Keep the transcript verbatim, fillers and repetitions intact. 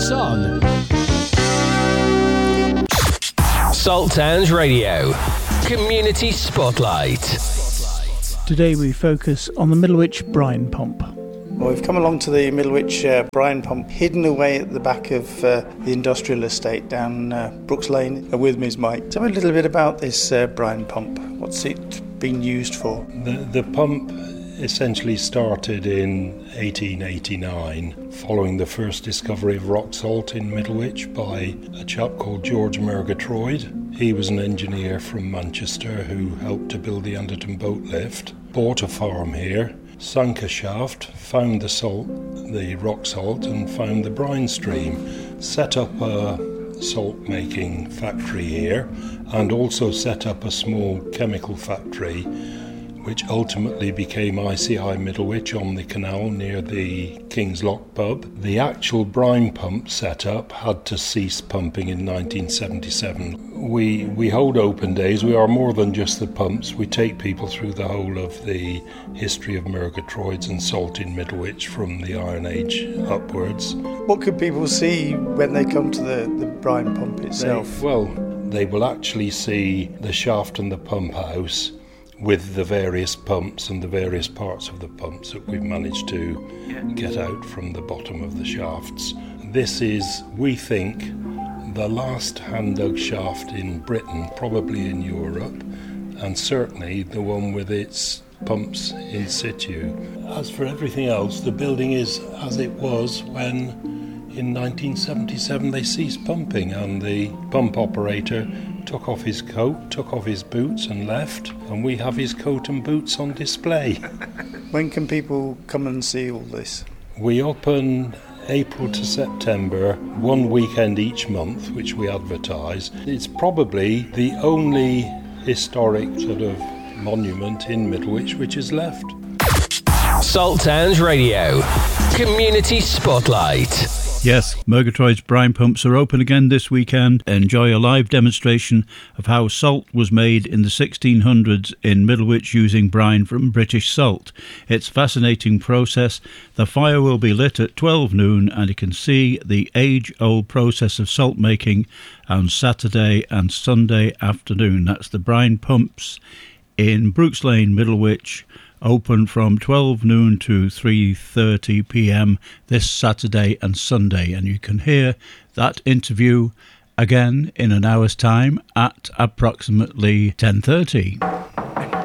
It's on. Salt Towns Radio. Community Spotlight. Today we focus on the Middlewich brine pump. Well, we've come along to the Middlewich uh, brine pump, hidden away at the back of uh, the industrial estate down uh, Brooks Lane. And with me is Mike. Tell me a little bit about this uh, brine pump. What's it been used for? The, the pump essentially started in eighteen eighty-nine, following the first discovery of rock salt in Middlewich by a chap called George Murgatroyd. He was an engineer from Manchester who helped to build the Anderton boat lift, bought a farm here, sunk a shaft, found the salt, the rock salt, and found the brine stream, set up a salt making factory here, and also set up a small chemical factory which ultimately became I C I Middlewich on the canal near the King's Lock pub. The actual brine pump setup had to cease pumping in nineteen seventy-seven. We we hold open days. We are more than just the pumps. We take people through the whole of the history of Murgatroyds and salt in Middlewich from the Iron Age upwards. What could people see when they come to the, the brine pump itself? They, well, they will actually see the shaft and the pump house with the various pumps and the various parts of the pumps that we've managed to get out from the bottom of the shafts. This is, we think, the last hand-dug shaft in Britain, probably in Europe, and certainly the one with its pumps in situ. As for everything else, the building is as it was when in nineteen seventy-seven they ceased pumping, and the pump operator took off his coat, took off his boots and left, and we have his coat and boots on display. When can people come and see all this? We open April to September, one weekend each month, which we advertise. It's probably the only historic sort of monument in Middlewich which is left. Salt Towns Radio. Community Spotlight. Yes, Murgatroyd's brine pumps are open again this weekend. Enjoy a live demonstration of how salt was made in the sixteen hundreds in Middlewich using brine from British salt. It's a fascinating process. The fire will be lit at twelve noon and you can see the age-old process of salt making on Saturday and Sunday afternoon. That's the brine pumps in Brooks Lane, Middlewich, open from twelve noon to three thirty p.m. this Saturday and Sunday, and you can hear that interview again in an hour's time at approximately ten thirty.